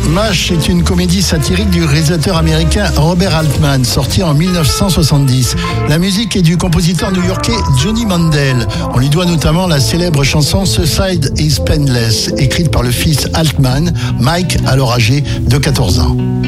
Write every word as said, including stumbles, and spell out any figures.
MASH est une comédie satirique du réalisateur américain Robert Altman, sortie en mille neuf cent soixante-dix. La musique est du compositeur new-yorkais Johnny Mandel. On lui doit notamment la célèbre chanson Suicide is Painless, écrite par le fils Altman, Mike, alors âgé de quatorze ans.